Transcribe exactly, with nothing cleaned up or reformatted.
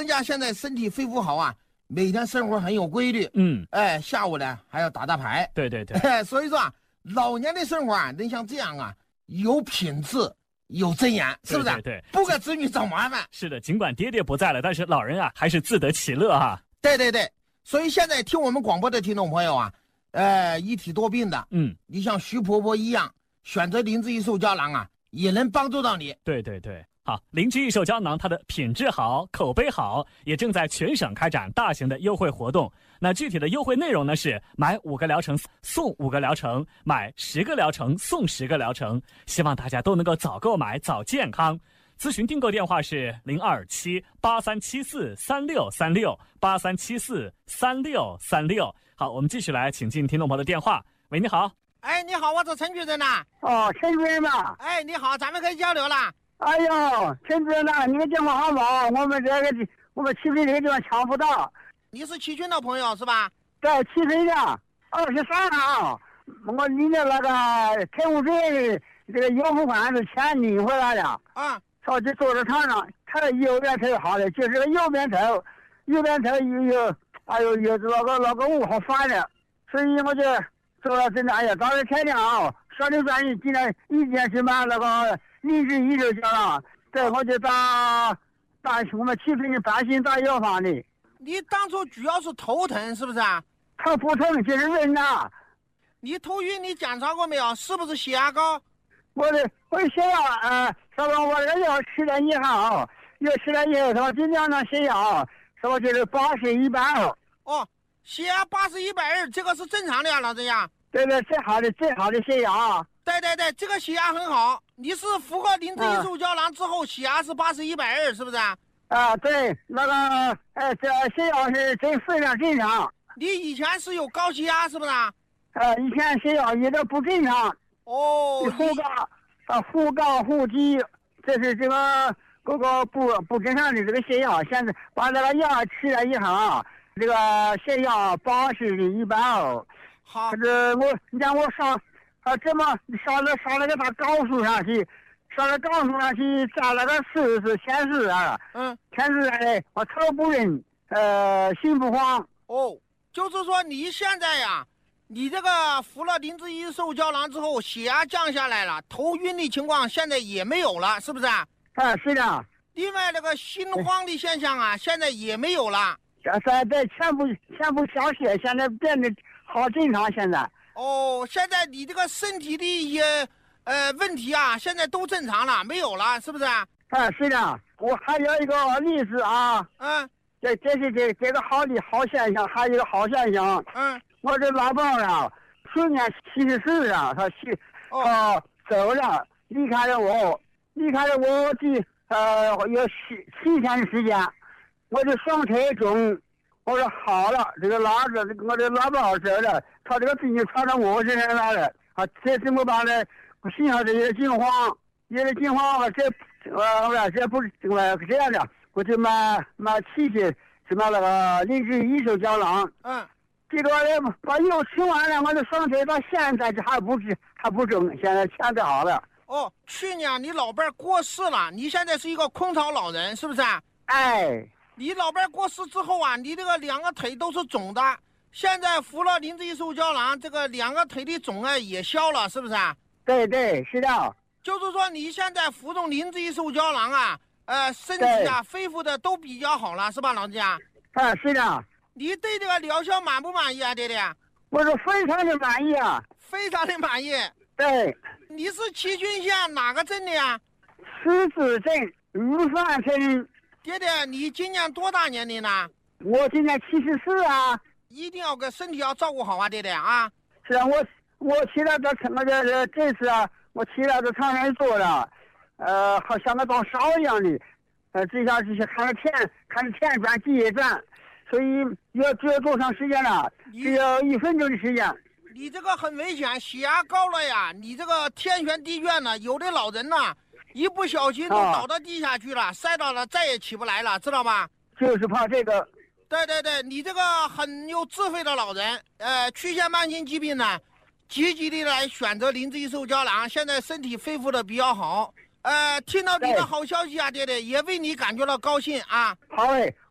人家现在身体恢复好啊，每天生活很有规律。 嗯， 哎，下午呢还要打打牌。 对对对， 哎，所以说啊，老年的生活啊，能像这样啊，有品质、有尊严，是不是？ 对对对， 不给子女找麻烦。 是的，尽管爹爹不在了，但是老人啊还是自得其乐哈、啊。 对对对，所以现在听我们广播的听众朋友啊，呃，一体多病的， 嗯， 你像徐婆婆一样，选择灵芝益寿胶囊啊，也能帮助到你。 对对对。好，灵芝益寿胶囊它的品质好，口碑好，也正在全省开展大型的优惠活动。那具体的优惠内容呢是买五个疗程送五个疗程，买十个疗程送十个疗程。希望大家都能够早购买早健康。咨询订购电话是零二七八三七四三六三六八三七四三六三六。好，我们继续来请进听众朋友的电话。喂，你好。 哎，你好，我是陈主任呐。 哦，陈主任嘛。 哎，你好，咱们可以交流了。 哎呦，陈主任呐，你的电话好好，我们这个我们七岁这个地方抢不到。 你是齐军的朋友是吧？ 对，七岁的，二十三号，我领着那个财务队这个油付款的钱领回来了。 啊， 上去坐在床上，他的右边头好的，就是个右边头，右边头有有，哎呦有那个那个雾好烦的，所以我就坐到这哎呀，早上天亮啊，上的专业进来一件是买那个灵芝益寿胶囊，对，我就打打我们七岁的半心打药房的。 你当初主要是头疼是不是啊？ 头不疼就是晕呐。 你头晕你检查过没有？是不是血压高？ 我的我的血压呃，说吧，我这个药吃了以后，药吃了以后，他今天呢血压，说吧就是八十一百二。 哦，血压八十一百二，这个是正常的呀，老郑呀。 对对，最好的最好的血压。 对对对，这个血压很好。你是服过灵芝益寿胶囊之后，血压是八十一百二，是不是啊？ 啊，对，那个，哎，这血压是真非常正常。 你以前是有高血压是不是啊？ 呃，以前血压有点不正常。 哦。 副杠啊，副杠副低，这是这个各个不不正常的这个血压。现在把这个药吃了以后，这个血压八十的一百二。 好。 这个我，你看我上啊，这么上了上了个大高速上去。上了高速上去，站了个四是显示啊， 嗯， 显示哎，我头不晕，呃，心不慌。 哦，就是说你现在呀，你这个服了灵芝益寿胶囊之后，血压降下来了，头晕的情况现在也没有了，是不是啊？ 啊，是的。 另外那个心慌的现象啊，现在也没有了。 现在在全部全部消失，现在变得好正常。现在。 哦，现在你这个身体的一些。呃，问题啊，现在都正常了，没有了，是不是啊？ 啊，是的。我还有一个例子啊， 嗯， 这这是这这个好的好现象，还有一个好现象。 嗯， 我这老伴儿啊，去年七十四啊，他去， 哦、 呃，走了，离开了我，离开了我的呃有七七天的时间，我就双腿肿，我说好了，这个老子我这老伴儿走了，他这个病就传到我身上来了，啊，这次我把这。我心上这有点惊慌，有点惊慌，我这呃，我这不是我这样的，我就买买七些，就买那个灵芝益寿胶囊。 嗯， 这个把药吃完了，我的双腿到现在这还不是还不肿，现在全都好了。 哦，去年你老伴过世了，你现在是一个空巢老人，是不是啊？ 哎， 你老伴过世之后啊，你这个两个腿都是肿的，现在服了灵芝益寿胶囊，这个两个腿的肿啊也消了，是不是啊？ 对对，是的。 就是说你现在服用灵芝益寿胶囊啊，呃，身体啊恢复的都比较好了，是吧，老弟啊？ 啊，是的。 你对这个疗效满不满意啊，爹爹？ 我是非常的满意啊， 非常的满意。 对。 你是齐军县哪个镇的呀？ 石子镇鲁山村。 爹爹，你今年多大年龄呢？ 我今年七十四啊。 一定要给身体要照顾好啊，爹爹啊。 是啊，我。我起来这我这这这次啊，我起来在床上坐着，呃，好像个当勺一样的，呃，这下就是看着天，看着天转地也转，所以要只要多长时间了？只有一分钟的时间。 你这个很危险，血压高了呀！你这个天旋地转呢，有的老人呢，一不小心都倒到地下去了，啊、摔倒了再也起不来了，知道吧？ 就是怕这个。 对对对，你这个很有智慧的老人，呃，去线慢性疾病呢。积极的来选择灵芝益寿胶囊，现在身体恢复的比较好。呃，听到你的好消息啊，爹爹，也为你感觉到高兴啊。 好嘞，